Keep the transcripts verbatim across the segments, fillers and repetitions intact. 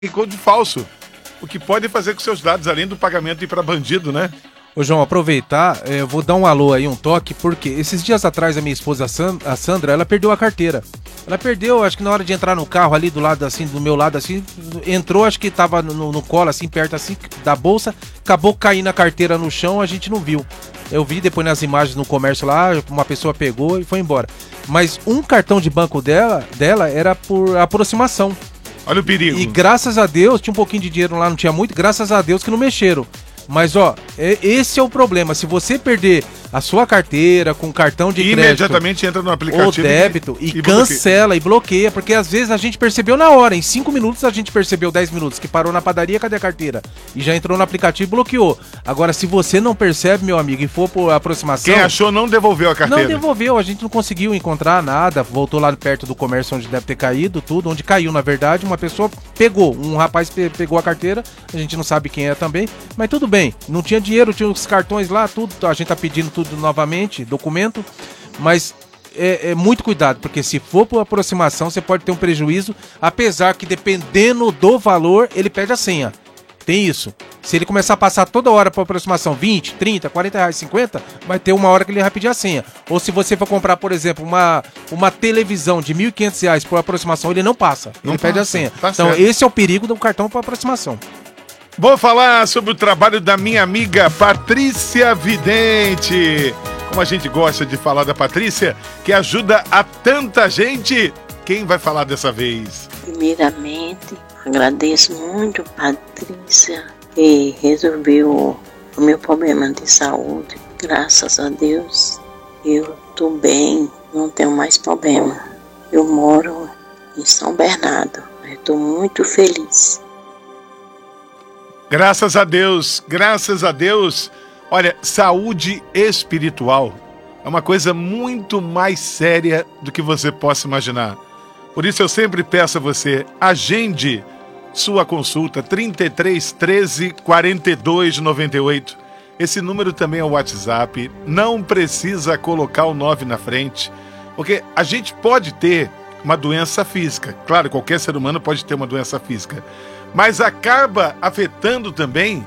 Code falso, o que pode fazer com seus dados, além do pagamento ir para bandido, né? Ô João, aproveitar, eu vou dar um alô aí, um toque, porque esses dias atrás a minha esposa, a Sandra, ela perdeu a carteira. Ela perdeu, acho que na hora de entrar no carro ali do lado assim, do meu lado assim, entrou, acho que tava no, no colo assim, perto assim da bolsa, acabou caindo a carteira no chão, a gente não viu. Eu vi depois nas imagens no comércio lá, uma pessoa pegou e foi embora. Mas um cartão de banco dela, dela era por aproximação. Olha o perigo. E graças a Deus, tinha um pouquinho de dinheiro lá, não tinha muito, graças a Deus que não mexeram. Mas ó, esse é o problema, se você perder a sua carteira com cartão de crédito, imediatamente entra no aplicativo ou débito e, e, e cancela bloqueia. e bloqueia, porque às vezes a gente percebeu na hora, em cinco minutos a gente percebeu, dez minutos, que parou na padaria, cadê a carteira? E já entrou no aplicativo e bloqueou. Agora, se você não percebe, meu amigo, e for por aproximação... Quem achou não devolveu a carteira. Não devolveu, a gente não conseguiu encontrar nada, voltou lá perto do comércio onde deve ter caído, tudo, onde caiu na verdade, uma pessoa pegou, um rapaz pe pegou a carteira, a gente não sabe quem é também, mas tudo bem, não tinha dinheiro, tinha os cartões lá, tudo, a gente tá pedindo tudo novamente, documento, mas é, é muito cuidado, porque se for por aproximação, você pode ter um prejuízo, apesar que dependendo do valor, ele pede a senha. Tem isso. Se ele começar a passar toda hora por aproximação vinte, trinta, quarenta reais, cinquenta, vai ter uma hora que ele vai pedir a senha. Ou se você for comprar, por exemplo, uma, uma televisão de mil e quinhentos reais por aproximação, ele não passa. Não ele passa, pede a senha. Tá então certo. Esse é o perigo do cartão por aproximação. Vou falar sobre o trabalho da minha amiga Patrícia Vidente. Como a gente gosta de falar da Patrícia, que ajuda a tanta gente. Quem vai falar dessa vez? Primeiramente, agradeço muito a Patrícia que resolveu o meu problema de saúde. Graças a Deus, eu estou bem, não tenho mais problema. Eu moro em São Bernardo, estou muito feliz. Graças a Deus, graças a Deus. Olha, saúde espiritual é uma coisa muito mais séria do que você possa imaginar. Por isso eu sempre peço a você, agende sua consulta, trinta e três, treze, quarenta e dois, noventa e oito. Esse número também é o WhatsApp, não precisa colocar o nove na frente, porque a gente pode ter uma doença física. Claro, qualquer ser humano pode ter uma doença física, mas acaba afetando também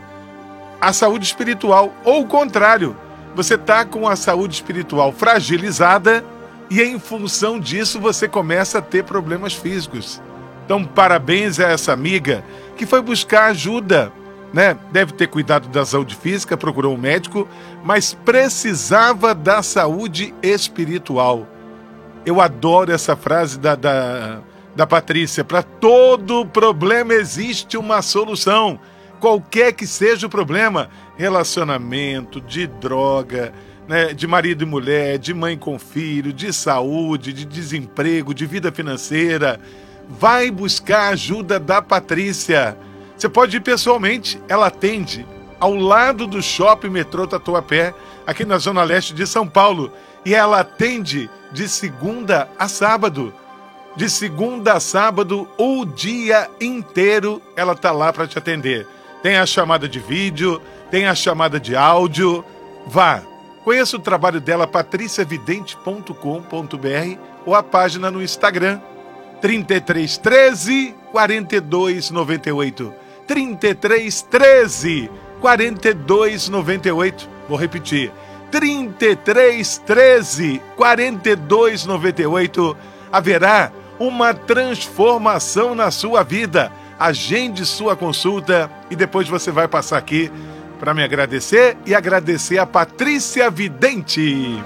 a saúde espiritual, ou o contrário, você está com a saúde espiritual fragilizada e em função disso você começa a ter problemas físicos. Então, parabéns a essa amiga que foi buscar ajuda, né? Deve ter cuidado da saúde física, procurou um médico, mas precisava da saúde espiritual. Eu adoro essa frase da, da, da Patrícia. Para todo problema existe uma solução. Qualquer que seja o problema, relacionamento, de droga, né, de marido e mulher, de mãe com filho, de saúde, de desemprego, de vida financeira, vai buscar a ajuda da Patrícia. Você pode ir pessoalmente, ela atende ao lado do Shopping Metrô Tatuapé, aqui na Zona Leste de São Paulo, e ela atende de segunda a sábado. De segunda a sábado, o dia inteiro, ela está lá para te atender. Tem a chamada de vídeo, tem a chamada de áudio. Vá, conheça o trabalho dela, patricia vidente ponto com ponto br, ou a página no Instagram, trinta e três, treze, quarenta e dois, noventa e oito. trinta e três, treze, quarenta e dois, noventa e oito. Vou repetir, trinta e três, treze, quarenta e dois, noventa e oito. Haverá uma transformação na sua vida. Agende sua consulta e depois você vai passar aqui para me agradecer e agradecer a Patrícia Vidente.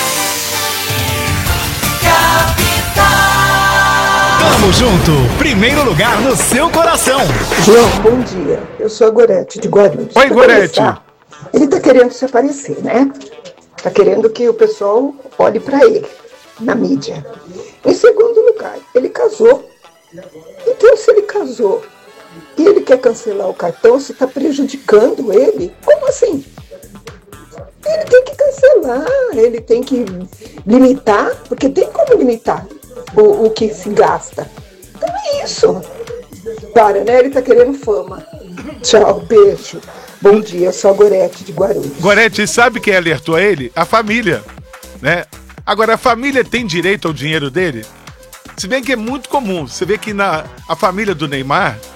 Tamo junto, primeiro lugar no seu coração. João, bom dia. Eu sou a Gorete de Guarulhos. Oi, Gorete. Ele tá querendo se aparecer, né? Tá querendo que o pessoal olhe para ele na mídia. Em segundo lugar, ele casou. Então, se ele casou e ele quer cancelar o cartão, se está prejudicando ele, como assim? Ele tem que cancelar, ele tem que limitar, porque tem como limitar o, o que se gasta. Então é isso. Para, né? Ele está querendo fama. Tchau, beijo. Bom dia, eu sou a Gorete de Guarulhos. Gorete, sabe quem alertou a ele? A família, né? Agora, a família tem direito ao dinheiro dele? Se bem que é muito comum, você vê que na, a família do Neymar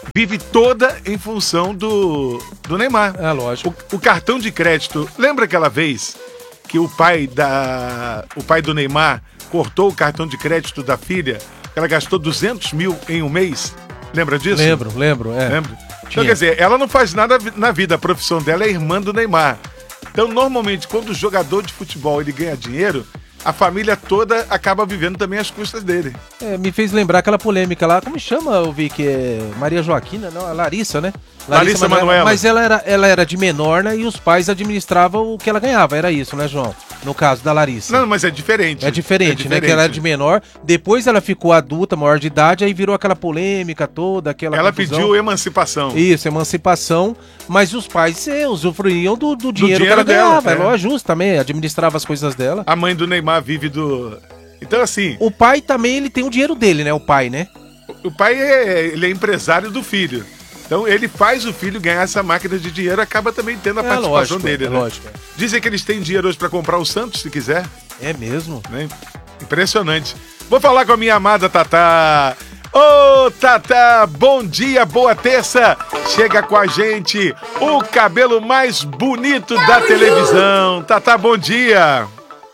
vive toda em função do, do Neymar. É lógico. O, o cartão de crédito, lembra aquela vez que o pai, da, o pai do Neymar cortou o cartão de crédito da filha? Ela gastou duzentos mil em um mês? Lembra disso? Lembro, lembro, é. Lembro. Então, quer dizer, ela não faz nada na vida, a profissão dela é irmã do Neymar. Então, normalmente, quando o jogador de futebol ele ganha dinheiro, a família toda acaba vivendo também às custas dele. É, me fez lembrar aquela polêmica lá, como chama, eu vi que é Maria Joaquina, não, a Larissa, né? Larissa, Larissa Manoela. Mas ela era, ela era de menor, né? E os pais administravam o que ela ganhava, era isso, né, João? No caso da Larissa. Não, mas é diferente. É diferente, é diferente, né? Que ela era de menor, depois ela ficou adulta, maior de idade, aí virou aquela polêmica toda, aquela Ela confusão. pediu emancipação. Isso, emancipação, mas os pais é, usufruíam do, do, dinheiro, do dinheiro que ela dela, ganhava, é. é justo também, administrava as coisas dela. A mãe do Neymar vive do... Então, assim... O pai também, ele tem o dinheiro dele, né? O pai, né? O pai é, ele é empresário do filho. Então, ele faz o filho ganhar essa máquina de dinheiro, acaba também tendo a é, participação lógico, dele, é, né? Lógico. Dizem que eles têm dinheiro hoje pra comprar o Santos, se quiser. É mesmo? Né? Impressionante. Vou falar com a minha amada Tatá. Ô, Tatá, bom dia, boa terça. Chega com a gente o cabelo mais bonito da televisão. Tatá, bom dia.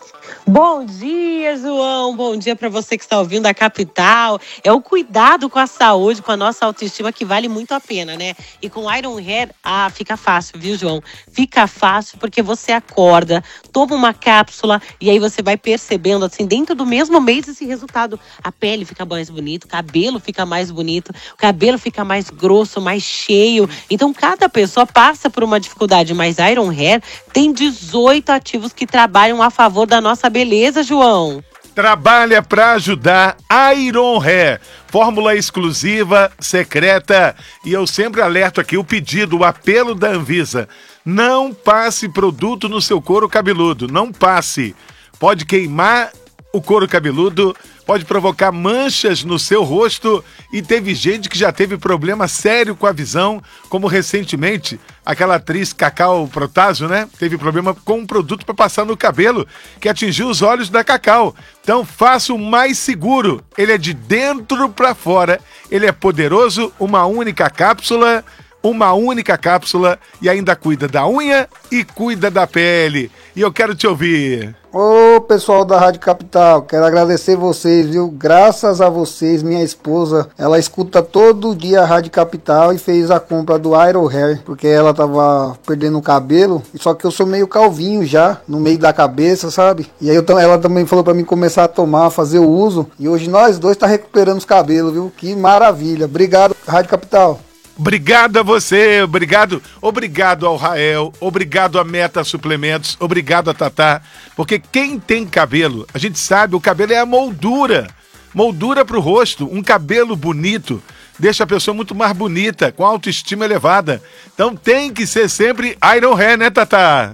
Bom dia, João. Bom dia para você que está ouvindo a Capital. É o cuidado com a saúde, com a nossa autoestima que vale muito a pena, né? E com Iron Hair, ah, fica fácil, viu, João? Fica fácil porque você acorda, toma uma cápsula e aí você vai percebendo, assim, dentro do mesmo mês esse resultado. A pele fica mais bonita, o cabelo fica mais bonito, o cabelo fica mais grosso, mais cheio. Então, cada pessoa passa por uma dificuldade, mas Iron Hair tem dezoito ativos que trabalham a favor da nossa beleza, João. Trabalha para ajudar. Iron Hair, fórmula exclusiva, secreta. E eu sempre alerto aqui o pedido, o apelo da Anvisa. Não passe produto no seu couro cabeludo. Não passe. Pode queimar o couro cabeludo, pode provocar manchas no seu rosto e teve gente que já teve problema sério com a visão, como recentemente aquela atriz Cacau Protásio, né? Teve problema com um produto para passar no cabelo que atingiu os olhos da Cacau. Então faça o mais seguro. Ele é de dentro para fora, ele é poderoso, uma única cápsula, uma única cápsula e ainda cuida da unha e cuida da pele. E eu quero te ouvir. Ô pessoal da Rádio Capital, quero agradecer vocês, viu? Graças a vocês, minha esposa, ela escuta todo dia a Rádio Capital e fez a compra do Iron Hair, porque ela tava perdendo o cabelo, só que eu sou meio calvinho já, no meio da cabeça, sabe? E aí eu, ela também falou pra mim começar a tomar, fazer o uso, e hoje nós dois tá recuperando os cabelos, viu? Que maravilha. Obrigado, Rádio Capital. Obrigado a você, obrigado, obrigado ao Rael, obrigado a Meta Suplementos, obrigado a Tatá, porque quem tem cabelo, a gente sabe, o cabelo é a moldura, moldura pro rosto, um cabelo bonito deixa a pessoa muito mais bonita, com autoestima elevada, então tem que ser sempre Iron Hair, né, Tatá?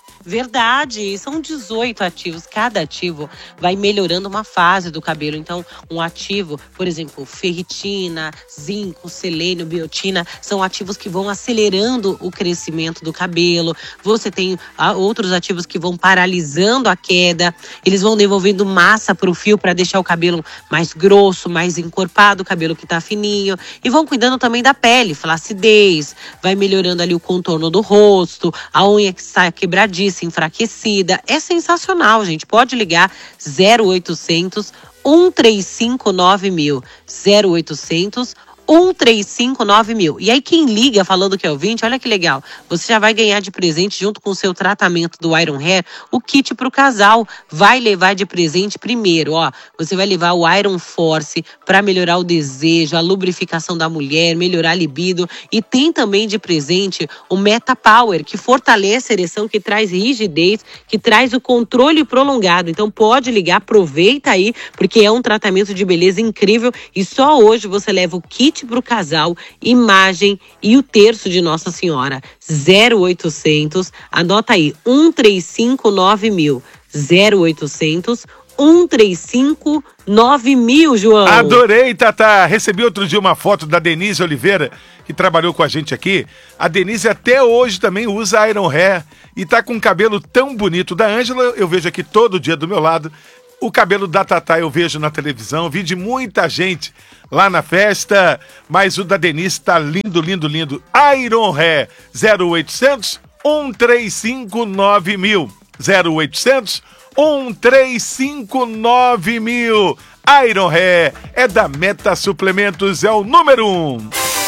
Verdade, são dezoito ativos, cada ativo vai melhorando uma fase do cabelo, então um ativo, por exemplo, ferritina, zinco, selênio, biotina, são ativos que vão acelerando o crescimento do cabelo, você tem ah, outros ativos que vão paralisando a queda, eles vão devolvendo massa para o fio para deixar o cabelo mais grosso, mais encorpado, o cabelo que tá fininho, e vão cuidando também da pele, flacidez, vai melhorando ali o contorno do rosto, a unha que sai quebradiça, enfraquecida. É sensacional, gente. Pode ligar zero oitocentos, um três cinco nove mil. zero oitocentos, um três cinco nove mil. E aí quem liga falando que é ouvinte, olha que legal. Você já vai ganhar de presente junto com o seu tratamento do Iron Hair, o kit pro casal. Vai levar de presente primeiro, ó. Você vai levar o Iron Force para melhorar o desejo, a lubrificação da mulher, melhorar a libido. E tem também de presente o Meta Power, que fortalece a ereção, que traz rigidez, que traz o controle prolongado. Então pode ligar, aproveita aí, porque é um tratamento de beleza incrível. E só hoje você leva o kit para o casal, imagem e o terço de Nossa Senhora. zero oitocentos, anota aí, um três cinco nove mil. zero oitocentos, um três cinco nove mil, João. Adorei, Tatá. Recebi outro dia uma foto da Denise Oliveira, que trabalhou com a gente aqui. A Denise até hoje também usa Iron Hair e tá com um cabelo tão bonito. Da Ângela, eu vejo aqui todo dia do meu lado. O cabelo da Tatá eu vejo na televisão, vi de muita gente lá na festa, mas o da Denise tá lindo, lindo, lindo. Iron Hair, zero oitocentos, um três cinco nove mil. zero oitocentos, um três cinco nove mil. Iron Hair é da Meta Suplementos, é o número um.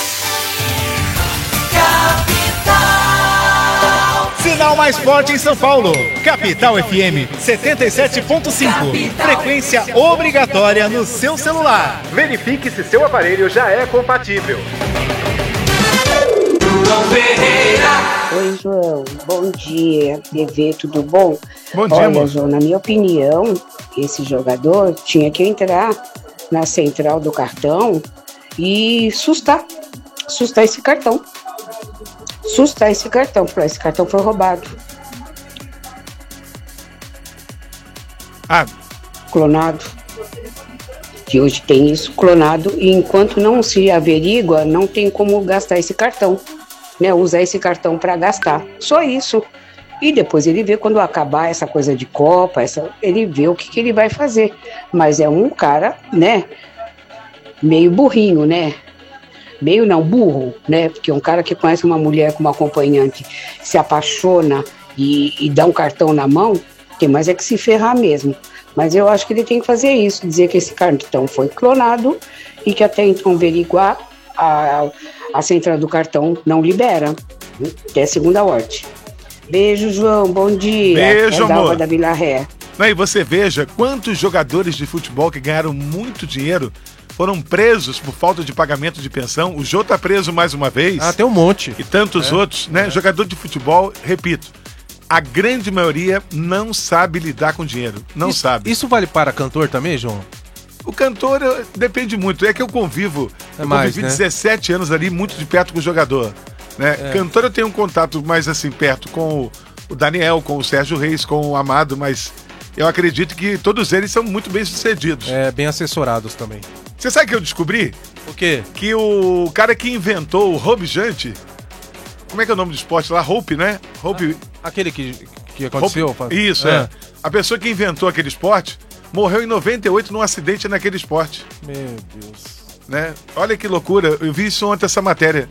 Sinal mais forte em São Paulo. Capital F M setenta e sete ponto cinco. Frequência obrigatória no seu celular. Verifique se seu aparelho já é compatível. Oi, João. Bom dia. T V, tudo bom? Bom dia, Olha, amor. João, na minha opinião, esse jogador tinha que entrar na central do cartão e sustar. Sustar esse cartão. Sustar esse cartão, porque esse cartão foi roubado. Ah, Clonado. Que hoje tem isso, clonado, e enquanto não se averigua, não tem como gastar esse cartão, né? Usar esse cartão para gastar. Só isso. E depois ele vê, quando acabar essa coisa de Copa, essa, ele vê o que, que ele vai fazer. Mas é um cara, né? Meio burrinho, né? Meio não, burro, né? Porque um cara que conhece uma mulher com uma acompanhante, se apaixona e, e dá um cartão na mão, tem mais é que se ferrar mesmo. Mas eu acho que ele tem que fazer isso, dizer que esse cartão foi clonado e que até então averiguar a, a central do cartão não libera. Até segunda ordem. Beijo, João, bom dia. Beijo, é amor. Dalva da Vila Ré. e você veja quantos jogadores de futebol que ganharam muito dinheiro foram presos por falta de pagamento de pensão. O Jô tá preso mais uma vez. Ah, tem um monte. E tantos É, outros, né? é. Jogador de futebol, repito, a grande maioria não sabe lidar com dinheiro. Não isso, sabe. Isso vale para cantor também, João? O cantor eu- depende muito. É que eu convivo. É eu mais, convivi né? dezessete anos ali, muito de perto com o jogador. Né? É. Cantor eu tenho um contato mais assim, perto com o, o Daniel, com o Sérgio Reis, com o Amado, mas eu acredito que todos eles são muito bem sucedidos. É, bem assessorados também. Você sabe o que eu descobri? O quê? Que o cara que inventou o robijante, como é que é o nome do esporte lá? Hope, né? Hope. Aquele que, que aconteceu? Hope- Isso, é. A pessoa que inventou aquele esporte morreu em noventa e oito num acidente naquele esporte. Meu Deus. Né? Olha que loucura, eu vi isso ontem, essa matéria.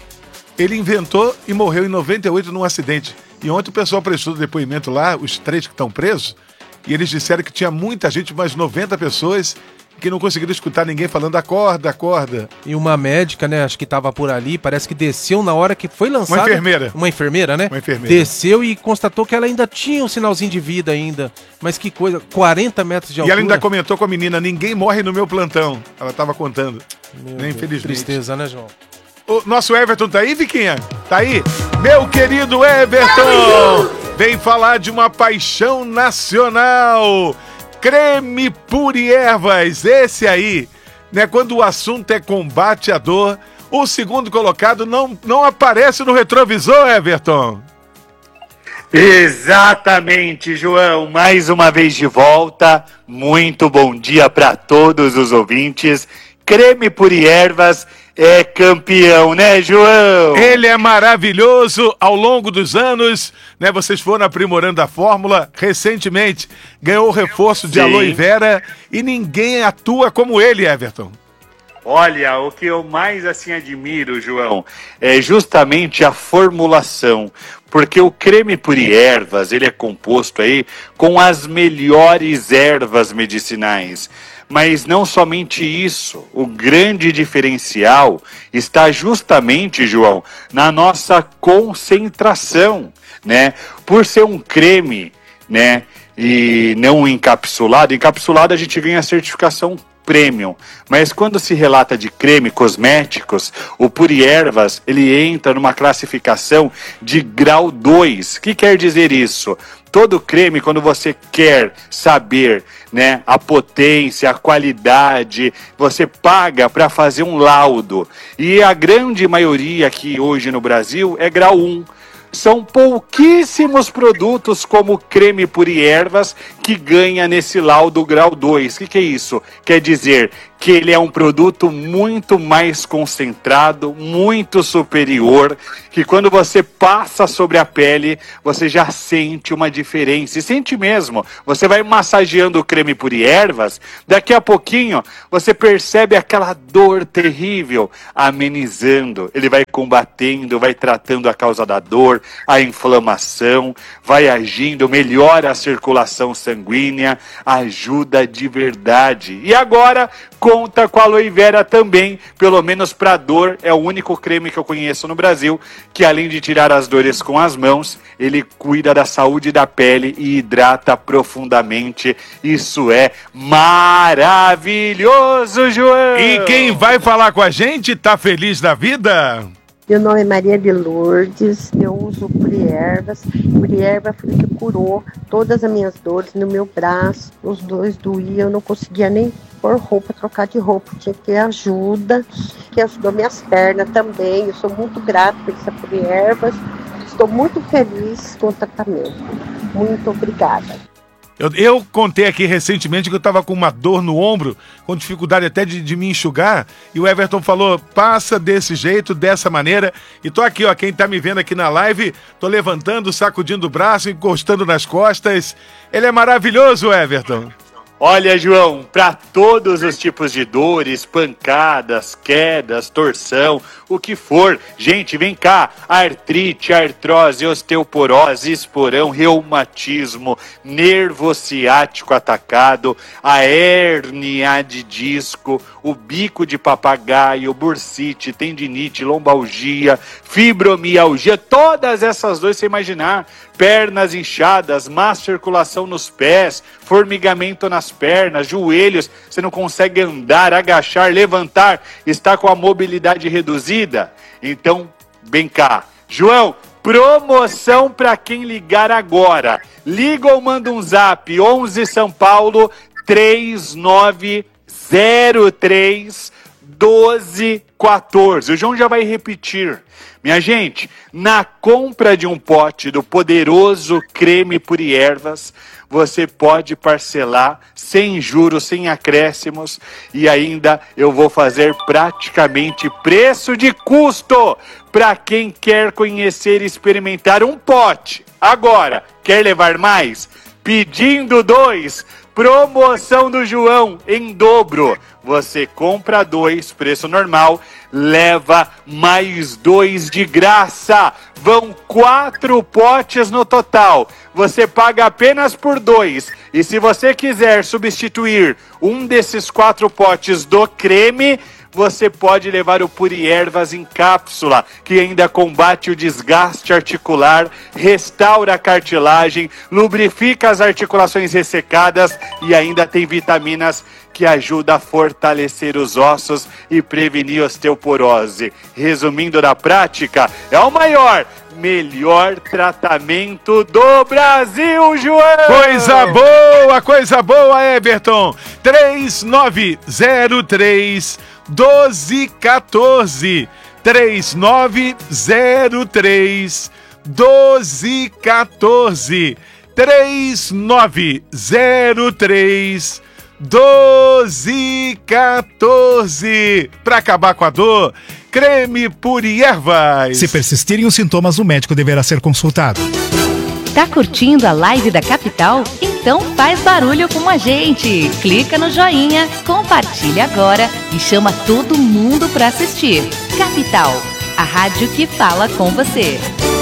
Ele inventou e morreu em noventa e oito num acidente. E ontem o pessoal prestou depoimento lá, os três que estão presos, e eles disseram que tinha muita gente, mais noventa pessoas, que não conseguiram escutar ninguém falando acorda, acorda. E uma médica, né, acho que tava por ali, parece que desceu na hora que foi lançada. Uma enfermeira. Uma enfermeira, né? Uma enfermeira. Desceu e constatou que ela ainda tinha um sinalzinho de vida ainda. Mas que coisa, quarenta metros de E altura. ela ainda comentou com a menina, ninguém morre no meu plantão. Ela tava contando. Meu né, Deus, infelizmente. tristeza, né, João? O nosso Everton tá aí, Viquinha? Tá aí? Meu querido Everton! Vem falar de uma paixão nacional. Creme Puri Ervas, esse aí, né? Quando o assunto é combate à dor, o segundo colocado não, não aparece no retrovisor, Everton. Exatamente, João. Mais uma vez de volta. Muito bom dia para todos os ouvintes. Creme Puri Ervas é campeão, né, João? Ele é maravilhoso ao longo dos anos, né? Vocês foram aprimorando a fórmula recentemente. Ganhou o reforço de Sim. aloe vera e ninguém atua como ele, Everton. Olha, o que eu mais assim admiro, João, é justamente a formulação, porque o creme Puri Ervas, ele é composto aí com as melhores ervas medicinais. Mas não somente isso, o grande diferencial está justamente, João, na nossa concentração, né? Por ser um creme, né, e não encapsulado, encapsulado a gente ganha a certificação premium, mas quando se relata de creme cosméticos, o Puri Ervas, ele entra numa classificação de grau dois. O que quer dizer isso? Todo creme, quando você quer saber, né, a potência, a qualidade, você paga para fazer um laudo. E a grande maioria aqui hoje no Brasil é grau um. São pouquíssimos produtos como creme Puri Ervas que ganha nesse laudo grau dois. O que, que é isso? Quer dizer que ele é um produto muito mais concentrado, muito superior, que quando você passa sobre a pele, você já sente uma diferença, e sente mesmo. Você vai massageando o creme Puri Ervas, daqui a pouquinho você percebe aquela dor terrível amenizando, ele vai combatendo, vai tratando a causa da dor, a inflamação, vai agindo, melhora a circulação sanguínea, ajuda de verdade. E agora conta com a aloe vera também, pelo menos para dor, é o único creme que eu conheço no Brasil, que além de tirar as dores com as mãos, ele cuida da saúde da pele e hidrata profundamente. Isso é maravilhoso, João! E quem vai falar com a gente tá feliz da vida? Meu nome é Maria de Lourdes, eu uso Puri Ervas. Puri Ervas foi que curou todas as minhas dores no meu braço, os dois doíam, eu não conseguia nem pôr roupa, trocar de roupa, tinha que ter ajuda, que ajudou minhas pernas também. Eu sou muito grata por essa Puri Ervas, estou muito feliz com o tratamento. Muito obrigada. Eu, eu contei aqui recentemente que eu estava com uma dor no ombro, com dificuldade até de, de me enxugar, e o Everton falou, passa desse jeito, dessa maneira, e tô aqui, ó, quem tá me vendo aqui na live, tô levantando, sacudindo o braço, encostando nas costas. Ele é maravilhoso, Everton. Olha, João, para todos os tipos de dores, pancadas, quedas, torção, o que for. Gente, vem cá, artrite, artrose, osteoporose, esporão, reumatismo, nervo ciático atacado, a hérnia de disco, o bico de papagaio, bursite, tendinite, lombalgia, fibromialgia, todas essas dores, você imaginar, pernas inchadas, má circulação nos pés, formigamento nas pernas, joelhos, você não consegue andar, agachar, levantar, está com a mobilidade reduzida? Então, vem cá. João, promoção para quem ligar agora. Liga ou manda um zap, onze São Paulo, três nove zero três, doze quatorze. O João já vai repetir. Minha gente, na compra de um pote do poderoso creme Puri Ervas, você pode parcelar sem juros, sem acréscimos, e ainda eu vou fazer praticamente preço de custo para quem quer conhecer e experimentar um pote. Agora, quer levar mais? Pedindo dois, promoção do João em dobro. Você compra dois, preço normal, leva mais dois de graça. Vão quatro potes no total. Você paga apenas por dois. E se você quiser substituir um desses quatro potes do creme, você pode levar o Puri Ervas em cápsula, que ainda combate o desgaste articular, restaura a cartilagem, lubrifica as articulações ressecadas e ainda tem vitaminas que ajudam a fortalecer os ossos e prevenir osteoporose. Resumindo na prática, é o maior, melhor tratamento do Brasil, João! Coisa boa, coisa boa, Everton! três nove zero três, doze quatorze. três nove zero três, doze quatorze. três nove zero três, doze quatorze. Para acabar com a dor, creme Puri Ervas. Se persistirem os sintomas, o médico deverá ser consultado. Tá curtindo a live da Capital? Então faz barulho com a gente. Clica no joinha, compartilha agora e chama todo mundo para assistir. Capital, a rádio que fala com você.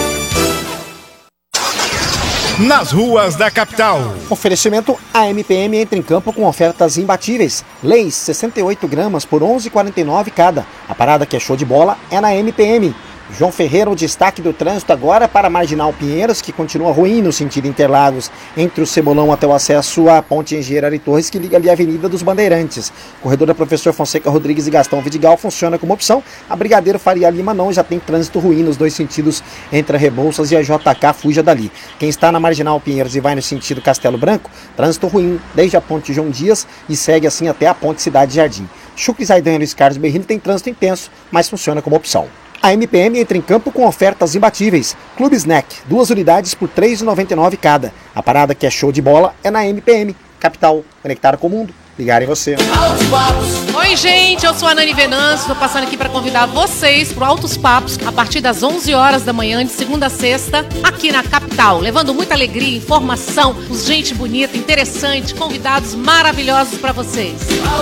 Nas ruas da capital. Oferecimento: a M P M entra em campo com ofertas imbatíveis. Leis sessenta e oito gramas por onze reais e quarenta e nove cada. A parada que é show de bola é na M P M. João Ferreira, o destaque do trânsito agora para a Marginal Pinheiros, que continua ruim no sentido Interlagos, entre o Cebolão até o acesso à Ponte Engenheiro Ari Torres, que liga ali a Avenida dos Bandeirantes. Corredor da Professor Fonseca Rodrigues e Gastão Vidigal funciona como opção. A Brigadeiro Faria Lima não, já tem trânsito ruim nos dois sentidos entre a Rebouças e a J K, fuja dali. Quem está na Marginal Pinheiros e vai no sentido Castelo Branco, trânsito ruim desde a Ponte João Dias e segue assim até a Ponte Cidade Jardim. Chucre Zaidan e Luiz Carlos Berrini tem trânsito intenso, mas funciona como opção. A M P M entra em campo com ofertas imbatíveis. Clube Snack, duas unidades por três reais e noventa e nove cada. A parada que é show de bola é na M P M. Capital, conectada com o mundo. ligarem você. Oi, gente, eu sou a Nani Venâncio, tô passando aqui para convidar vocês pro Altos Papos a partir das onze horas da manhã, de segunda a sexta, aqui na capital, levando muita alegria, informação, gente bonita, interessante, convidados maravilhosos para vocês.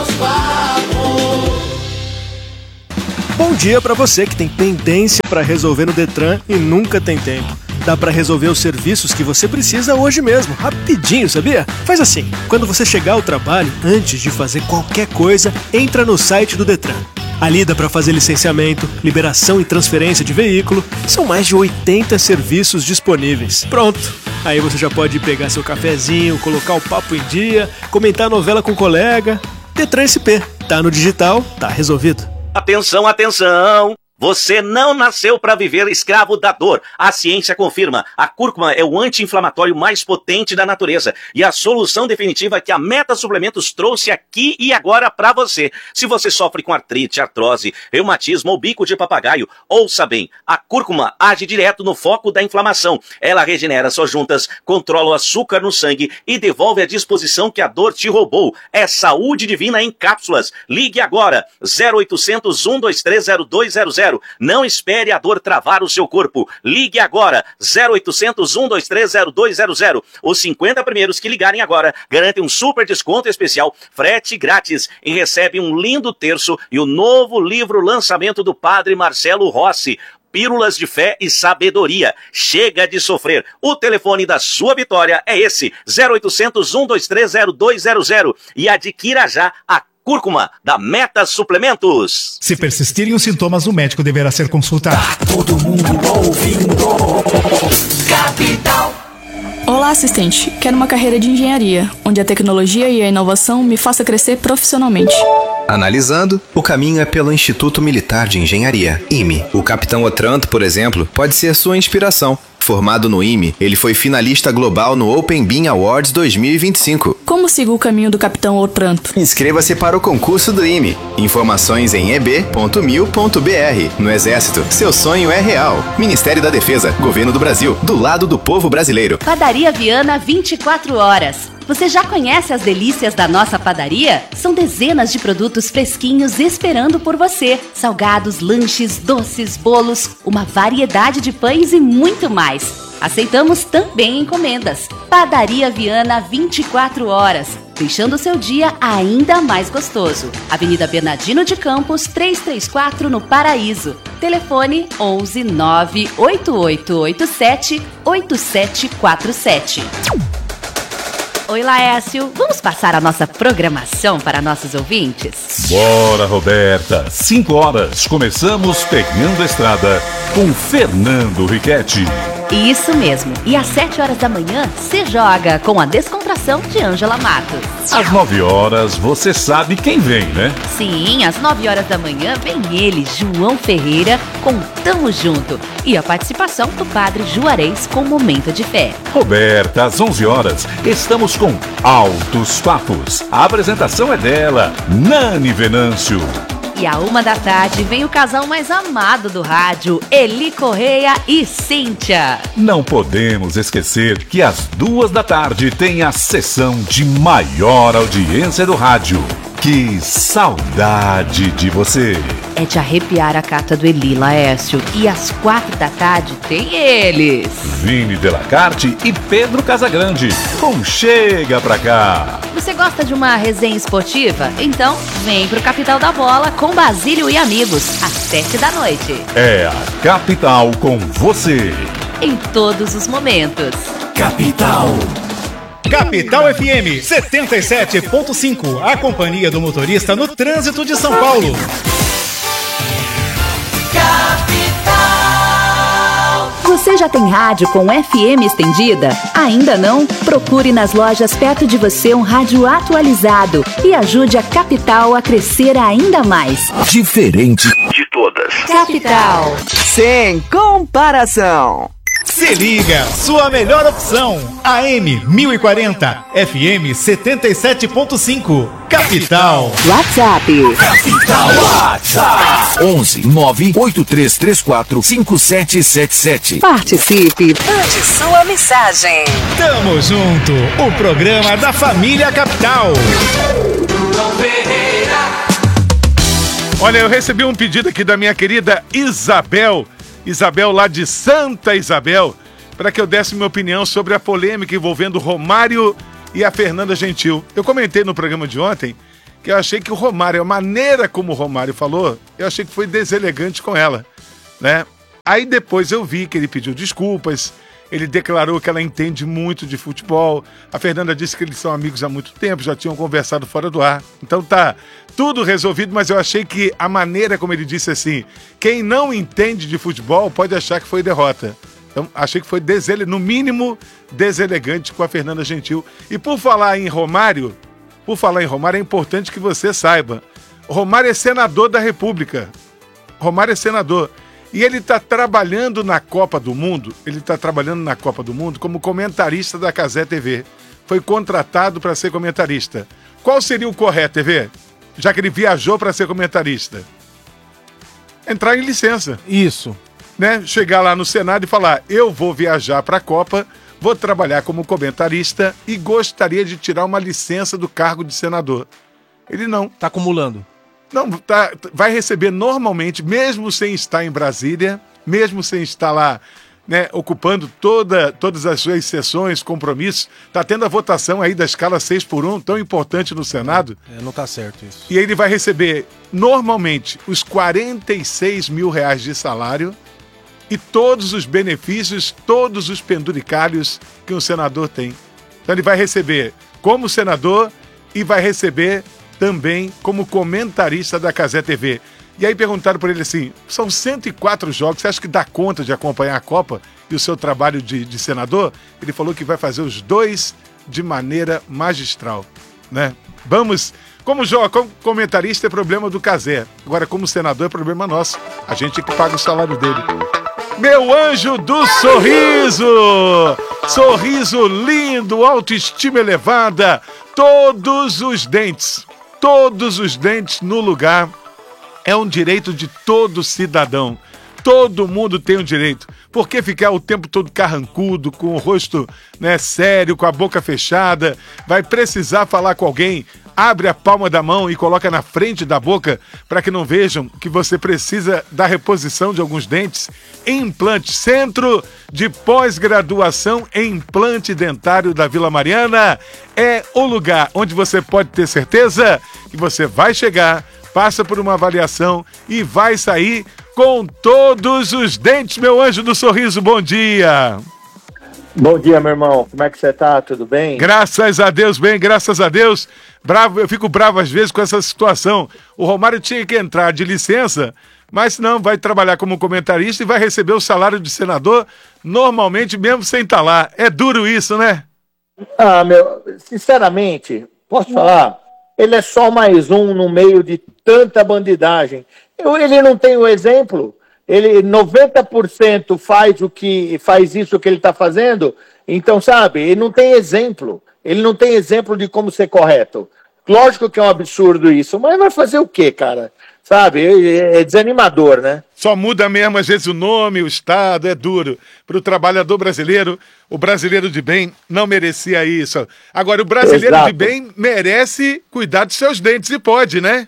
Bom dia para você que tem pendência para resolver no Detran e nunca tem tempo. Dá para resolver os serviços que você precisa hoje mesmo, rapidinho, sabia? Faz assim, quando você chegar ao trabalho, antes de fazer qualquer coisa, entra no site do Detran. Ali dá para fazer licenciamento, liberação e transferência de veículo. São mais de oitenta serviços disponíveis. Pronto! Aí você já pode pegar seu cafezinho, colocar o papo em dia, comentar a novela com o colega. Detran S P. Tá no digital, tá resolvido. Atenção, atenção! Você não nasceu para viver escravo da dor. A ciência confirma. A cúrcuma é o anti-inflamatório mais potente da natureza e a solução definitiva que a Meta Suplementos trouxe aqui e agora para você. Se você sofre com artrite, artrose, reumatismo ou bico de papagaio, ouça bem. A cúrcuma age direto no foco da inflamação. Ela regenera suas juntas, controla o açúcar no sangue e devolve a disposição que a dor te roubou. É saúde divina em cápsulas. Ligue agora. zero oitocentos, um dois três, zero dois zero zero. Não espere a dor travar o seu corpo. Ligue agora. zero oitocentos, um dois três, zero dois zero zero. Os cinquenta primeiros que ligarem agora garantem um super desconto especial, frete grátis e recebem um lindo terço e o novo livro lançamento do Padre Marcelo Rossi. Pílulas de Fé e Sabedoria. Chega de sofrer. O telefone da sua vitória é esse. zero oitocentos, um dois três, zero dois zero zero. E adquira já a cúrcuma da Meta Suplementos. Se persistirem os sintomas, o médico deverá ser consultado. Tá todo mundo ouvindo Capital. Olá, assistente. Quero uma carreira de engenharia, onde a tecnologia e a inovação me faça crescer profissionalmente. Analisando, o caminho é pelo Instituto Militar de Engenharia, I M E. O Capitão Otranto, por exemplo, pode ser sua inspiração. Formado no I M E, ele foi finalista global no Open Bean Awards dois mil e vinte e cinco. Como sigo o caminho do Capitão Otranto? Inscreva-se para o concurso do I M E. Informações em e b ponto mil ponto b r. No Exército, seu sonho é real. Ministério da Defesa, Governo do Brasil, do lado do povo brasileiro. Padaria Viana vinte e quatro horas. Você já conhece as delícias da nossa padaria? São dezenas de produtos fresquinhos esperando por você. Salgados, lanches, doces, bolos, uma variedade de pães e muito mais. Aceitamos também encomendas. Padaria Viana vinte e quatro horas, deixando o seu dia ainda mais gostoso. Avenida Bernardino de Campos, trezentos e trinta e quatro, no Paraíso. Telefone onze, nove oito oito oito sete, oito sete quatro sete. Oi, Laércio. Vamos passar a nossa programação para nossos ouvintes? Bora, Roberta. Cinco horas. Começamos Pegando a Estrada com Fernando Riquetti. Isso mesmo. E às sete horas da manhã, se joga com a descontração de Ângela Matos. Às nove horas, você sabe quem vem, né? Sim, às nove horas da manhã vem ele, João Ferreira, com Tamo Junto. E a participação do Padre Juarez com Momento de Fé. Roberta, às onze horas, estamos com Altos Papos. A apresentação é dela, Nani Venâncio. E à uma da tarde vem o casal mais amado do rádio, Eli Correia e Cíntia. Não podemos esquecer que às duas da tarde tem a sessão de maior audiência do rádio. Que saudade de você! É de arrepiar a carta do Eli, Laércio. E às quatro da tarde tem eles, Vini Delacarte e Pedro Casagrande, com Chega Pra Cá. Você gosta de uma resenha esportiva? Então vem pro Capital da Bola com Basílio e amigos, às sete da noite. É a Capital com você. Em todos os momentos. Capital. Capital F M setenta e sete ponto cinco, a companhia do motorista no trânsito de São Paulo. Capital. Você já tem rádio com F M estendida? Ainda não? Procure nas lojas perto de você um rádio atualizado e ajude a Capital a crescer ainda mais. Diferente de todas. Capital. Sem comparação. Se liga, sua melhor opção. A M mil e quarenta, F M setenta e sete ponto cinco. Capital. WhatsApp. Capital WhatsApp. onze, nove oito três três quatro, cinco sete sete sete. Participe. Mande sua mensagem. Tamo junto, o programa da família Capital. João Ferreira. Olha, eu recebi um pedido aqui da minha querida Isabel, Isabel lá de Santa Isabel, para que eu desse minha opinião sobre a polêmica envolvendo o Romário e a Fernanda Gentil. Eu comentei no programa de ontem que eu achei que o Romário, a maneira como o Romário falou, eu achei que foi deselegante com ela, né? Aí depois eu vi que ele pediu desculpas, ele declarou que ela entende muito de futebol, a Fernanda disse que eles são amigos há muito tempo, já tinham conversado fora do ar. Então tá tudo resolvido, mas eu achei que a maneira como ele disse assim, quem não entende de futebol pode achar que foi derrota. Então achei que foi, desele... no mínimo, deselegante com a Fernanda Gentil. E por falar em Romário, por falar em Romário, é importante que você saiba, o Romário é senador da República. Romário é senador. E ele está trabalhando na Copa do Mundo, ele está trabalhando na Copa do Mundo como comentarista da Cazé T V. Foi contratado para ser comentarista. Qual seria o correto, T V? Já que ele viajou para ser comentarista? Entrar em licença. Isso. Né? Chegar lá no Senado e falar, eu vou viajar para a Copa, vou trabalhar como comentarista e gostaria de tirar uma licença do cargo de senador. Ele não. Está acumulando. Não, tá, vai receber normalmente, mesmo sem estar em Brasília, mesmo sem estar lá, né, ocupando toda, todas as suas sessões, compromissos. Está tendo a votação aí da escala seis por um, tão importante no Senado. É, não está certo isso. E ele vai receber, normalmente, os quarenta e seis mil reais de salário e todos os benefícios, todos os penduricalhos que um senador tem. Então ele vai receber como senador e vai receber também como comentarista da Cazé T V. E aí perguntaram para ele assim, são cento e quatro jogos, você acha que dá conta de acompanhar a Copa e o seu trabalho de, de senador? Ele falou que vai fazer os dois de maneira magistral, né? Vamos, como, como comentarista é problema do Cazé, agora como senador é problema nosso, a gente é que paga o salário dele. Meu anjo do sorriso, sorriso lindo, autoestima elevada, todos os dentes, todos os dentes no lugar, é um direito de todo cidadão. Todo mundo tem um direito. Por que ficar o tempo todo carrancudo, com o rosto, né, sério, com a boca fechada? Vai precisar falar com alguém, abre a palma da mão e coloca na frente da boca para que não vejam que você precisa da reposição de alguns dentes. Implante, Centro de Pós-Graduação em Implante Dentário da Vila Mariana é o lugar onde você pode ter certeza que você vai chegar, passa por uma avaliação e vai sair com todos os dentes. Meu anjo do sorriso, bom dia. Bom dia, meu irmão. Como é que você tá? Tudo bem? Graças a Deus, bem, graças a Deus. Bravo, eu fico bravo às vezes com essa situação. O Romário tinha que entrar de licença, mas não, vai trabalhar como comentarista e vai receber o salário de senador, normalmente mesmo sem estar lá. É duro isso, né? Ah, meu, sinceramente, posso falar? Ele é só mais um no meio de tanta bandidagem. Eu, ele não tem o exemplo. Ele noventa por cento faz o que faz isso que ele está fazendo. Então, sabe, ele não tem exemplo. Ele não tem exemplo de como ser correto. Lógico que é um absurdo isso, mas vai fazer o quê, cara? Sabe, é desanimador, né? Só muda mesmo, às vezes, o nome, o estado, é duro. Para o trabalhador brasileiro, o brasileiro de bem não merecia isso. Agora, o brasileiro Exato. de bem merece cuidar dos seus dentes e pode, né?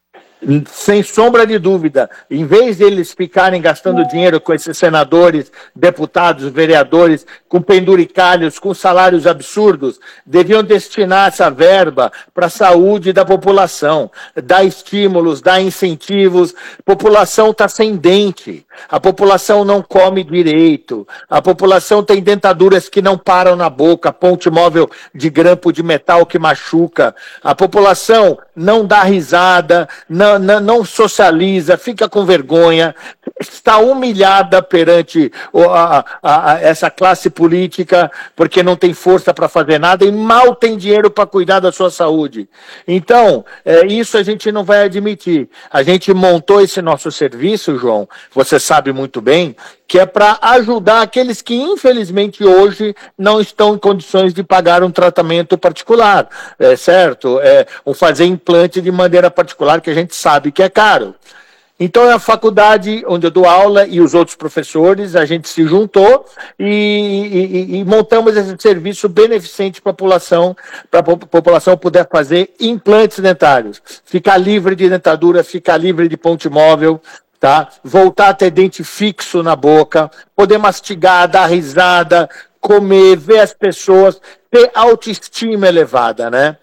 Sem sombra de dúvida. Em vez deles ficarem gastando dinheiro com esses senadores, deputados, vereadores, com penduricalhos, com salários absurdos, deviam destinar essa verba para a saúde da população, dar estímulos, dar incentivos. A população está sem dente, a população não come direito, a população tem dentaduras que não param na boca, ponte móvel de grampo de metal que machuca, a população não dá risada, não Não, não socializa, fica com vergonha, está humilhada perante a, a, a essa classe política, porque não tem força para fazer nada e mal tem dinheiro para cuidar da sua saúde. Então, é, isso a gente não vai admitir. A gente montou esse nosso serviço, João, você sabe muito bem, que é para ajudar aqueles que, infelizmente, hoje não estão em condições de pagar um tratamento particular, é, certo? É, ou fazer implante de maneira particular, que a gente sabe que é caro. Então é a faculdade onde eu dou aula e os outros professores, a gente se juntou e, e, e montamos esse serviço beneficente para a população, para a população poder fazer implantes dentários, ficar livre de dentadura, ficar livre de ponte móvel, tá? Voltar a ter dente fixo na boca, poder mastigar, dar risada, comer, ver as pessoas, ter autoestima elevada, né?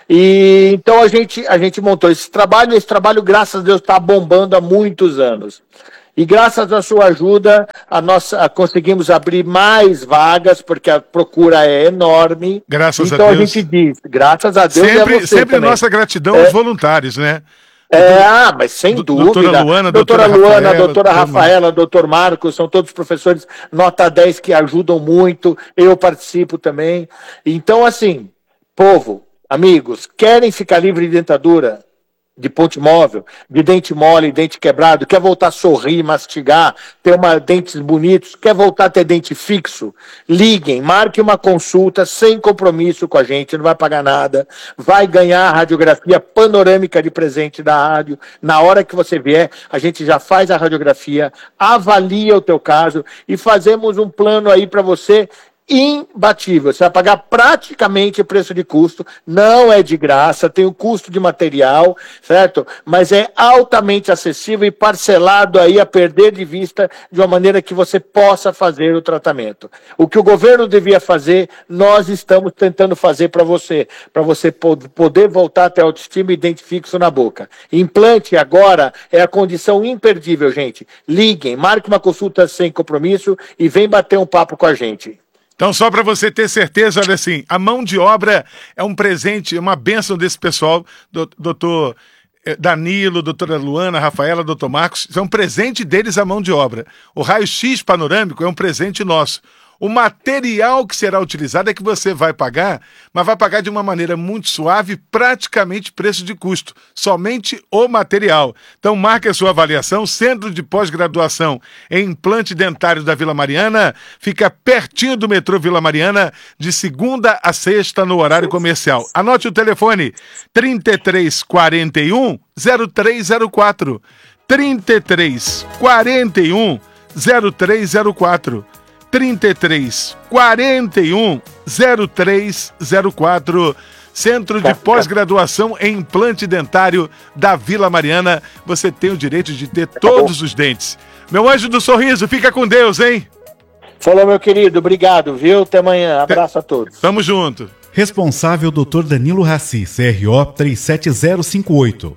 E então a gente, a gente montou esse trabalho, e esse trabalho, graças a Deus, está bombando há muitos anos. E graças à sua ajuda, a nossa, a, conseguimos abrir mais vagas, porque a procura é enorme. Graças então a Deus. Então a gente diz, graças a Deus sempre, é você Sempre também. nossa gratidão é, aos voluntários, né? É, ah, mas sem dúvida. Doutora Luana, doutora, doutora Luana, Rafaela, doutora Rafaela, doutor Marcos, são todos professores nota dez que ajudam muito, eu participo também. Então, assim, povo, amigos, querem ficar livre de dentadura, de ponte móvel, de dente mole, dente quebrado, quer voltar a sorrir, mastigar, ter uma, dentes bonitos, quer voltar a ter dente fixo, liguem, marque uma consulta sem compromisso com a gente, não vai pagar nada, vai ganhar a radiografia panorâmica de presente da rádio, na hora que você vier, a gente já faz a radiografia, avalia o teu caso e fazemos um plano aí para você imbatível, você vai pagar praticamente o preço de custo, não é de graça, tem o custo de material, certo? Mas é altamente acessível e parcelado aí a perder de vista de uma maneira que você possa fazer o tratamento. O que o governo devia fazer, nós estamos tentando fazer para você, para você poder voltar a ter autoestima e dente fixo na boca. Implante agora é a condição imperdível, gente. Liguem, marque uma consulta sem compromisso e vem bater um papo com a gente. Então, só para você ter certeza, olha assim, a mão de obra é um presente, uma bênção desse pessoal, do, doutor Danilo, doutora Luana, Rafaela, doutor Marcos, é um presente deles a mão de obra. O raio-x panorâmico é um presente nosso. O material que será utilizado é que você vai pagar, mas vai pagar de uma maneira muito suave, praticamente preço de custo, somente o material. Então marque a sua avaliação, Centro de Pós-Graduação em Implante Dentário da Vila Mariana, fica pertinho do metrô Vila Mariana, de segunda a sexta no horário comercial. Anote o telefone, trinta e três, quarenta e um, zero três zero quatro, trinta e três, quarenta e um, zero três zero quatro. trinta e três, quarenta e um, zero três zero quatro, Centro de Pós-Graduação em Implante Dentário da Vila Mariana. Você tem o direito de ter todos os dentes. Meu anjo do sorriso, fica com Deus, hein? Falou, meu querido, obrigado, viu? Até amanhã, abraço a todos. Tamo junto. Responsável doutor Danilo Raci, C R O três sete zero cinco oito.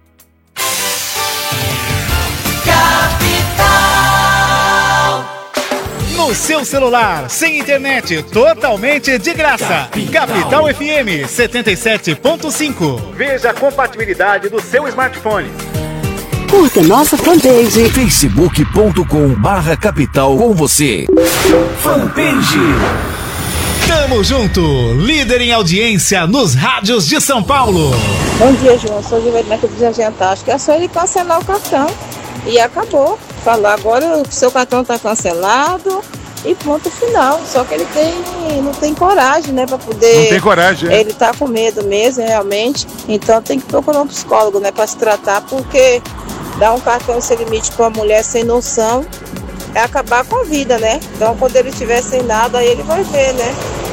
No seu celular, sem internet, totalmente de graça. Capital, Capital F M setenta e sete ponto cinco. Veja a compatibilidade do seu smartphone. Curta nossa fanpage. facebook ponto com barra capital com você. Fanpage. Tamo junto, líder em audiência nos rádios de São Paulo. Bom dia, João. Sou Juvenil do Jardim Acho que é só ele cancelar o cartão e acabou. Falar agora o seu cartão está cancelado e ponto final. Só que ele tem, não tem coragem, né, para poder. Não tem coragem. É? Ele tá com medo mesmo, realmente. Então tem que procurar um psicólogo, né, para se tratar, porque dar um cartão sem limite para uma mulher sem noção é acabar com a vida, né? Então quando ele estiver sem nada, aí ele vai ver, né?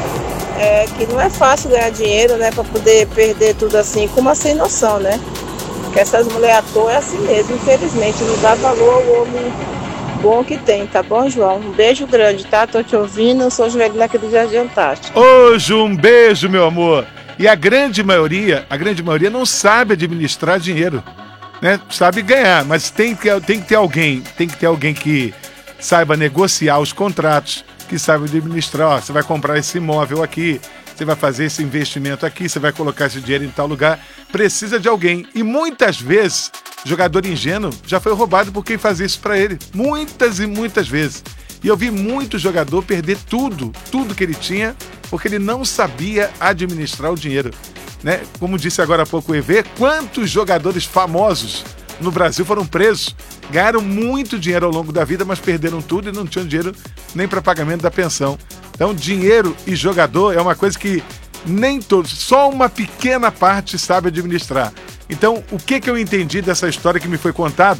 É, que não é fácil ganhar dinheiro, né, para poder perder tudo assim, com uma sem noção, né? Que essas mulheres à toa é assim mesmo, infelizmente, não dá valor ao homem bom que tem, tá bom, João? Um beijo grande, tá? Tô te ouvindo, eu sou Joelina aqui do Jardim Antártico. Hoje um beijo, meu amor. E a grande maioria, a grande maioria não sabe administrar dinheiro, né? Sabe ganhar, mas tem que, tem que ter alguém, tem que ter alguém que saiba negociar os contratos, que saiba administrar, ó, você vai comprar esse imóvel aqui, você vai fazer esse investimento aqui, você vai colocar esse dinheiro em tal lugar, precisa de alguém. E muitas vezes, jogador ingênuo já foi roubado por quem fazia isso para ele. Muitas e muitas vezes. E eu vi muito jogador perder tudo, tudo que ele tinha, porque ele não sabia administrar o dinheiro, né? Como disse agora há pouco o E V, quantos jogadores famosos no Brasil foram presos, ganharam muito dinheiro ao longo da vida, mas perderam tudo e não tinham dinheiro nem para pagamento da pensão. Então, dinheiro e jogador é uma coisa que nem todos, só uma pequena parte sabe administrar. Então, o que, que eu entendi dessa história que me foi contado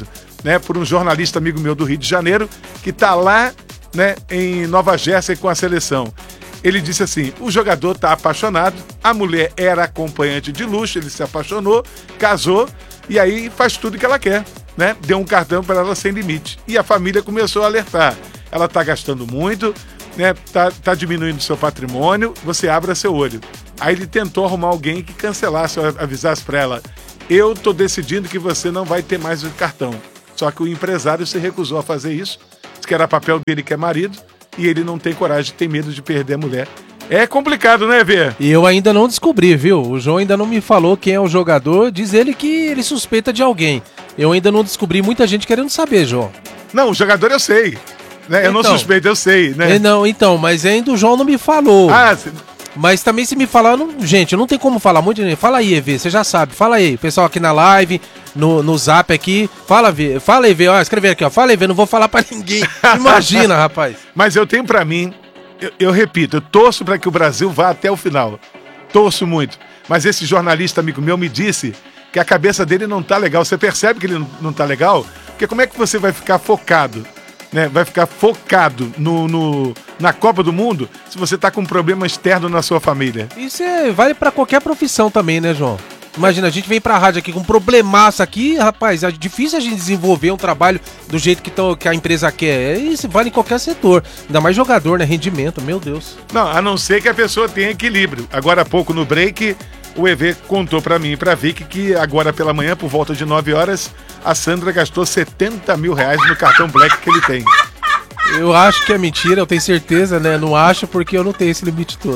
né, por um jornalista amigo meu do Rio de Janeiro, que está lá, né, em Nova Jersey com a seleção. Ele disse assim, o jogador está apaixonado, a mulher era acompanhante de luxo, ele se apaixonou, casou, e aí faz tudo que ela quer, né? Deu um cartão para ela sem limite. E a família começou a alertar. Ela está gastando muito, né? Tá, tá diminuindo seu patrimônio, você abra seu olho. Aí ele tentou arrumar alguém que cancelasse, avisasse para ela, eu tô decidindo que você não vai ter mais o cartão. Só que o empresário se recusou a fazer isso, disse que era papel dele que é marido, e ele não tem coragem, tem medo de perder a mulher. É complicado, né, Vê? E eu ainda não descobri, viu? O João ainda não me falou quem é o jogador, diz ele que ele suspeita de alguém. Eu ainda não descobri, muita gente querendo saber, João. Não, o jogador eu sei, né? Eu Então, não suspeito, eu sei, né? É, não, então, mas ainda o João não me falou. Ah, cê... Mas também se me falar, não, gente, não tem como falar muito. Fala aí, E V, você já sabe. Fala aí, pessoal aqui na live, no, no zap aqui. Fala, V, fala aí, V, ó, escrever aqui, ó. Fala aí, V, não vou falar pra ninguém. Imagina, rapaz. Mas eu tenho pra mim, eu, eu repito, eu torço pra que o Brasil vá até o final. Torço muito. Mas esse jornalista amigo meu me disse que a cabeça dele não tá legal. Você percebe que ele não, não tá legal? Porque como é que você vai ficar focado? Né, vai ficar focado no, no, na Copa do Mundo se você tá com um problema externo na sua família. Isso é, vale pra qualquer profissão também, né, João? Imagina, a gente vem pra rádio aqui com um problemaço aqui, rapaz, é difícil a gente desenvolver um trabalho do jeito que, tão, que a empresa quer. Isso vale em qualquer setor, ainda mais jogador, né, rendimento, meu Deus. Não, a não ser que a pessoa tenha equilíbrio. Agora há pouco no break, o E V contou pra mim e pra Vicky que agora pela manhã, por volta de nove horas, a Sandra gastou setenta mil reais no cartão Black que ele tem. Eu acho que é mentira, eu tenho certeza, né? Não acho porque eu não tenho esse limite todo.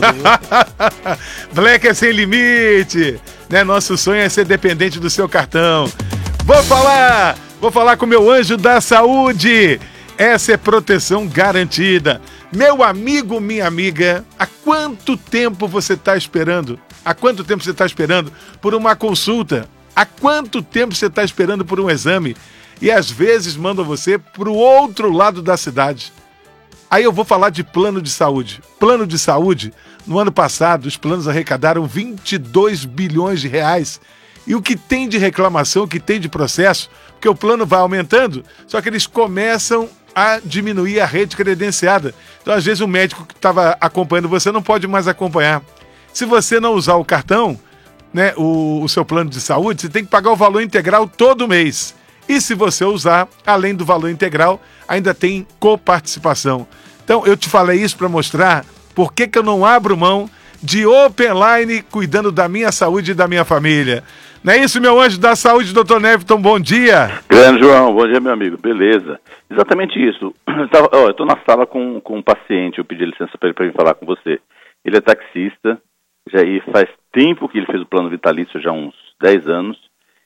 Black é sem limite, né? Nosso sonho é ser dependente do seu cartão. Vou falar, vou falar com o meu anjo da saúde. Essa é proteção garantida. Meu amigo, minha amiga, há quanto tempo você está esperando? Há quanto tempo você está esperando por uma consulta? Há quanto tempo você está esperando por um exame? E às vezes mandam você para o outro lado da cidade. Aí eu vou falar de plano de saúde. Plano de saúde, no ano passado, os planos arrecadaram vinte e dois bilhões de reais. E o que tem de reclamação, o que tem de processo, porque o plano vai aumentando, só que eles começam a diminuir a rede credenciada. Então, às vezes, o médico que estava acompanhando você não pode mais acompanhar. Se você não usar o cartão, né, o, o seu plano de saúde, você tem que pagar o valor integral todo mês. E se você usar, além do valor integral, ainda tem coparticipação. Então, eu te falei isso para mostrar por que que eu não abro mão de Openline cuidando da minha saúde e da minha família. Não é isso, meu anjo da saúde, doutor Neviton? Bom dia. Grande João, bom dia, meu amigo. Beleza. Exatamente isso. Eu estou na sala com, com um paciente, eu pedi licença para ele para vir falar com você. Ele é taxista, já e faz tempo que ele fez o plano vitalício, já há uns dez anos,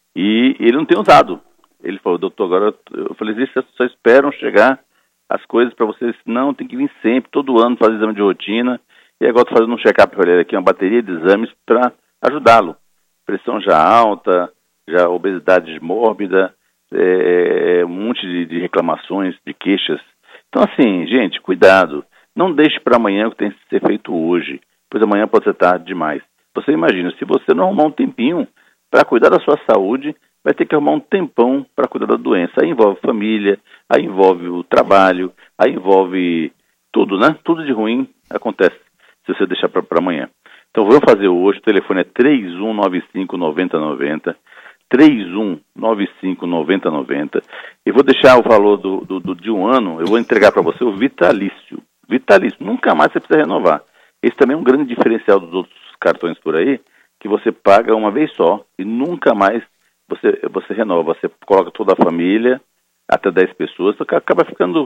e ele não tem usado. Ele falou, doutor, agora eu falei, vocês só esperam chegar as coisas para vocês, não, tem que vir sempre, todo ano fazer exame de rotina, e agora estou fazendo um check-up para ele aqui, uma bateria de exames para ajudá-lo. Pressão já alta, já obesidade mórbida, é, um monte de, de reclamações, de queixas. Então assim, gente, cuidado, não deixe para amanhã o que tem que ser feito hoje, pois amanhã pode ser tarde demais. Você imagina, se você não arrumar um tempinho para cuidar da sua saúde, vai ter que arrumar um tempão para cuidar da doença. Aí envolve família, aí envolve o trabalho, aí envolve tudo, né? Tudo de ruim acontece se você deixar para amanhã. Então vamos fazer hoje, o telefone é três um nove cinco, nove zero nove zero, três um nove cinco, nove zero nove zero. Eu vou deixar o valor do, do, do, de um ano, eu vou entregar para você o vitalício. Vitalício, nunca mais você precisa renovar. Esse também é um grande diferencial dos outros cartões por aí, que você paga uma vez só e nunca mais Você, você renova, você coloca toda a família, até dez pessoas, acaba ficando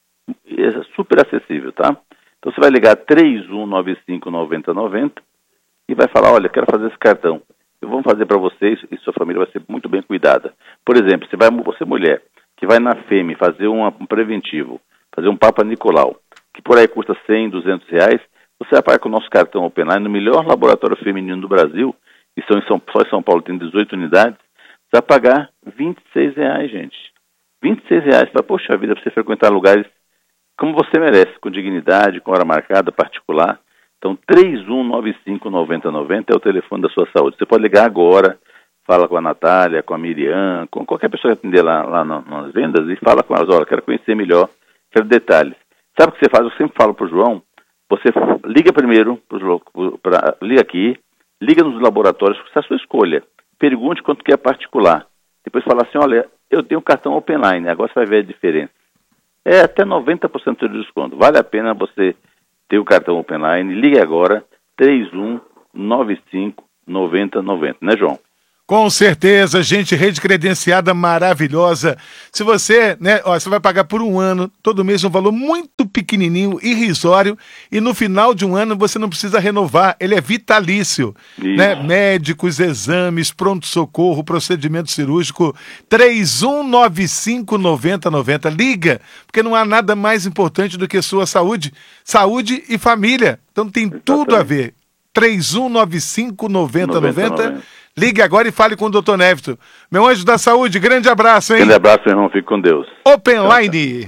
super acessível, tá? Então você vai ligar três um nove cinco, nove zero nove zero e vai falar, olha, quero fazer esse cartão. Eu vou fazer para vocês e sua família vai ser muito bem cuidada. Por exemplo, você, vai, você mulher, que vai na F E M fazer um, um preventivo, fazer um Papa Nicolau, que por aí custa cem, duzentos reais, você vai pagar com o nosso cartão Openline, no melhor laboratório feminino do Brasil, e são em São, só em São Paulo tem dezoito unidades, vai pagar vinte e seis reais, gente. vinte e seis reais. Para, poxa vida, para você frequentar lugares como você merece, com dignidade, com hora marcada, particular. Então, três um nove cinco, nove zero nove zero é o telefone da sua saúde. Você pode ligar agora, fala com a Natália, com a Miriam, com qualquer pessoa que atender lá, lá no, nas vendas e fala com elas, olha, quero conhecer melhor, quero detalhes. Sabe o que você faz? Eu sempre falo pro João, você liga primeiro, pro, pra, liga aqui, liga nos laboratórios, isso é a sua escolha. Pergunte quanto que é particular. Depois fala assim, olha, eu tenho cartão Openline, agora você vai ver a diferença. É até noventa por cento de desconto. Vale a pena você ter o cartão Openline. Ligue agora, três um nove cinco nove zero nove zero, né, João? Com certeza, gente, rede credenciada maravilhosa. Se você, né, ó, você vai pagar por um ano, todo mês um valor muito pequenininho, irrisório, e no final de um ano você não precisa renovar, ele é vitalício, né? Médicos, exames, pronto-socorro, procedimento cirúrgico, três um nove cinco nove zero nove zero, liga, porque não há nada mais importante do que sua saúde, saúde e família, então tem Exatamente. Tudo a ver, três um nove cinco nove zero nove zero, ligue agora e fale com o doutor Névito. Meu anjo da saúde, grande abraço, hein? Grande abraço, meu irmão. Fique com Deus. Openline.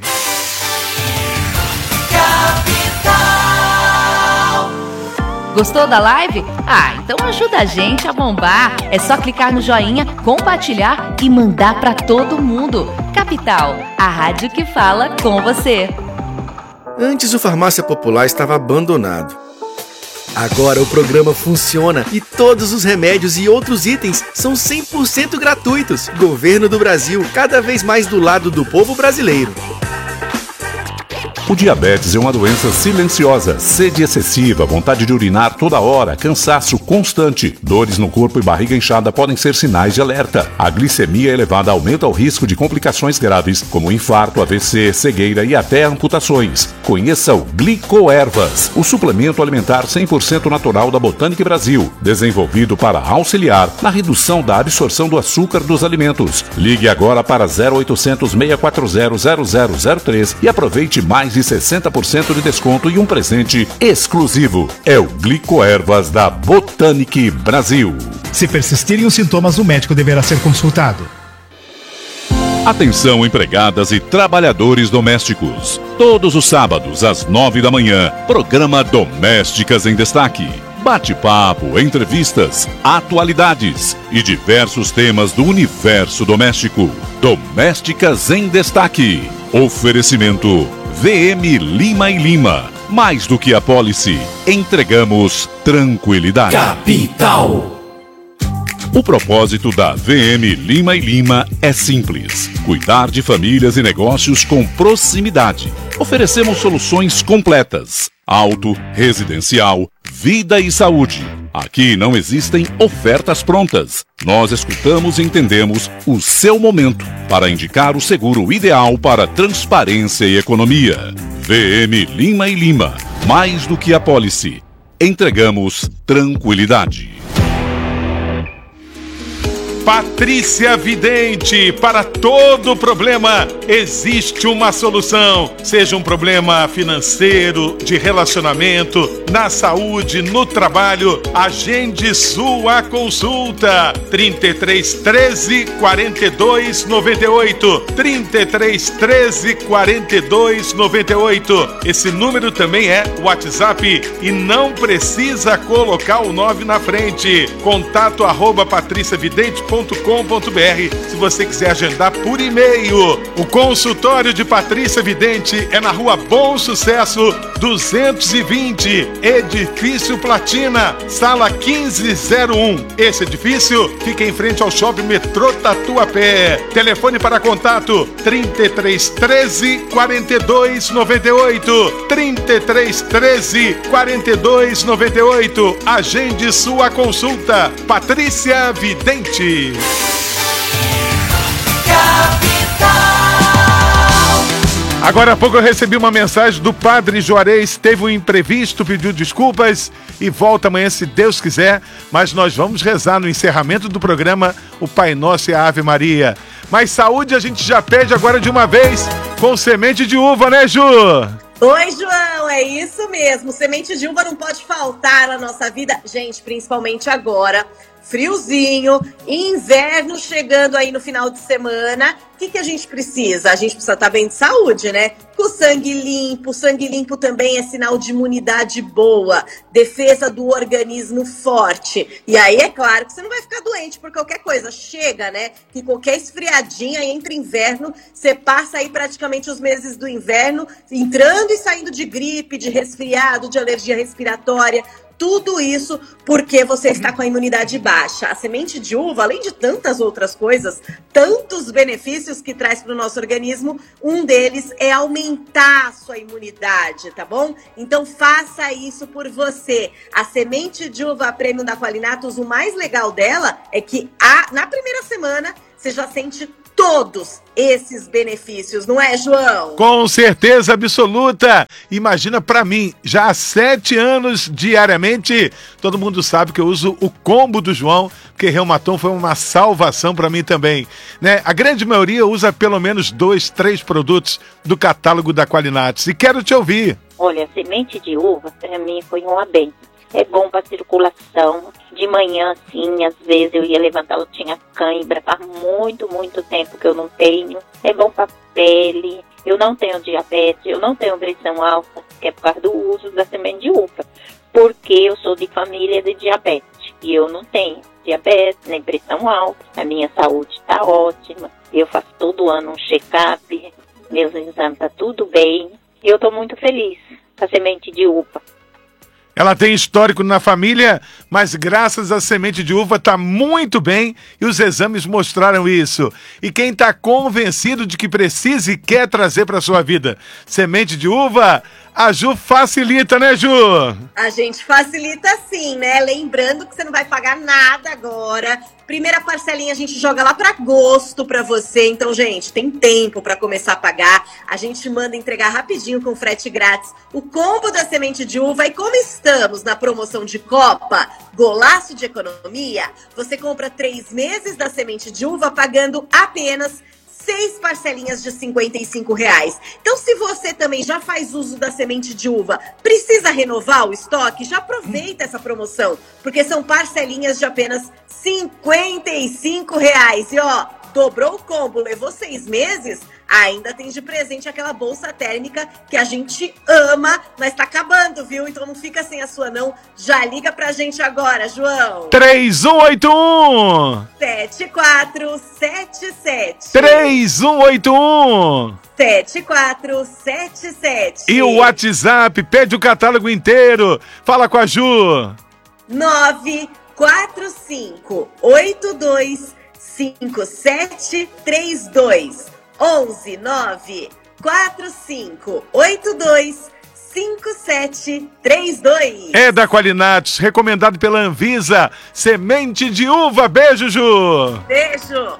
Gostou da live? Ah, então ajuda a gente a bombar. É só clicar no joinha, compartilhar e mandar pra todo mundo. Capital, a rádio que fala com você. Antes o Farmácia Popular estava abandonado. Agora o programa funciona e todos os remédios e outros itens são cem por cento gratuitos. Governo do Brasil, cada vez mais do lado do povo brasileiro. O diabetes é uma doença silenciosa, sede excessiva, vontade de urinar toda hora, cansaço constante, dores no corpo e barriga inchada podem ser sinais de alerta. A glicemia elevada aumenta o risco de complicações graves, como infarto, A V C, cegueira e até amputações. Conheça o Glicoervas, o suplemento alimentar cem por cento natural da Botânica Brasil, desenvolvido para auxiliar na redução da absorção do açúcar dos alimentos. Ligue agora para zero oitocentos, seis quatro zero, zero zero zero três e aproveite mais de sessenta por cento de desconto e um presente exclusivo. É o Glicoervas da Botânica Brasil. Se persistirem os sintomas, o médico deverá ser consultado. Atenção, empregadas e trabalhadores domésticos. Todos os sábados, às nove da manhã, programa Domésticas em Destaque. Bate-papo, entrevistas, atualidades e diversos temas do universo doméstico. Domésticas em Destaque. Oferecimento V M Lima e Lima. Mais do que a pólice, entregamos tranquilidade. Capital. O propósito da V M Lima e Lima é simples: cuidar de famílias e negócios com proximidade. Oferecemos soluções completas: auto, residencial, vida e saúde. Aqui não existem ofertas prontas. Nós escutamos e entendemos o seu momento para indicar o seguro ideal para transparência e economia. V M Lima e Lima. Mais do que a pólice. Entregamos tranquilidade. Patrícia Vidente, para todo problema existe uma solução. Seja um problema financeiro, de relacionamento, na saúde, no trabalho, agende sua consulta. trinta e três, treze, quarenta e dois, noventa e oito. trinta e três, treze, quarenta e dois, noventa e oito. Esse número também é WhatsApp e não precisa colocar o nove na frente. Contato arroba patricia vidente ponto com ponto br se você quiser agendar por e-mail. O consultório de Patrícia Vidente é na Rua Bom Sucesso duzentos e vinte, Edifício Platina, sala quinze zero um. Esse edifício fica em frente ao Shopping Metrô Tatuapé. Telefone para contato trinta e três, treze, quarenta e dois, noventa e oito. trinta e três, treze, quarenta e dois, noventa e oito. Agende sua consulta. Patrícia Vidente. Agora há pouco eu recebi uma mensagem do Padre Juarez, teve um imprevisto, pediu desculpas e volta amanhã se Deus quiser, mas nós vamos rezar no encerramento do programa o Pai Nosso e a Ave Maria. Mas saúde a gente já pede agora de uma vez com semente de uva, né, Ju? Oi, João, é isso mesmo. Semente de uva não pode faltar na nossa vida, gente, principalmente agora. Friozinho, inverno chegando aí no final de semana. O que, que a gente precisa? A gente precisa estar bem de saúde, né? com sangue limpo. Sangue limpo também é sinal de imunidade boa, defesa do organismo forte. E aí é claro que você não vai ficar doente por qualquer coisa. Chega, né? Que qualquer esfriadinha entra inverno, você passa aí praticamente os meses do inverno entrando e saindo de gripe, de resfriado, de alergia respiratória. Tudo isso porque você está com a imunidade baixa. A semente de uva, além de tantas outras coisas, tantos benefícios que traz para o nosso organismo, um deles é aumentar a sua imunidade, tá bom? Então faça isso por você. A semente de uva Premium da Qualinatus, o mais legal dela é que a, na primeira semana você já sente todos esses benefícios, não é, João? Com certeza absoluta. Imagina pra mim, já há sete anos diariamente, todo mundo sabe que eu uso o combo do João, porque Reumatom foi uma salvação pra mim também, né? A grande maioria usa pelo menos dois, três produtos do catálogo da Qualinatus. E quero te ouvir. Olha, a semente de uva, pra mim, foi um bem. É bom para circulação. De manhã, sim, às vezes eu ia levantar, eu tinha cãibra. Faz muito, muito tempo que eu não tenho. É bom para pele. Eu não tenho diabetes, eu não tenho pressão alta, que é por causa do uso da semente de uva. Porque eu sou de família de diabetes. E eu não tenho diabetes, nem pressão alta. A minha saúde está ótima. Eu faço todo ano um check-up. Meus exames estão tudo bem. E eu estou muito feliz com a semente de uva. Ela tem histórico na família, mas graças à semente de uva está muito bem e os exames mostraram isso. E quem está convencido de que precisa e quer trazer para sua vida semente de uva, a Ju facilita, né, Ju? A gente facilita sim, né? Lembrando que você não vai pagar nada agora. Primeira parcelinha a gente joga lá para agosto para você. Então, gente, tem tempo para começar a pagar. A gente manda entregar rapidinho com frete grátis o combo da semente de uva. E como estamos na promoção de Copa, golaço de economia, você compra três meses da semente de uva pagando apenas seis parcelinhas de cinquenta e cinco reais. Então, se você também já faz uso da semente de uva, precisa renovar o estoque, já aproveita essa promoção, porque são parcelinhas de apenas cinquenta e cinco reais. E ó, dobrou o combo, levou seis meses, ainda tem de presente aquela bolsa térmica que a gente ama, mas tá acabando, viu? Então não fica sem a sua não. Já liga pra gente agora, João. três um oito um sete quatro sete sete três um oito um sete quatro sete sete. E o WhatsApp, pede o catálogo inteiro. Fala com a Ju. nove quatro cinco oito dois cinco sete três dois onze nove quatro cinco oito dois cinco sete três dois. É da Qualinatus, recomendado pela Anvisa. Semente de uva. Beijo, Ju. Beijo.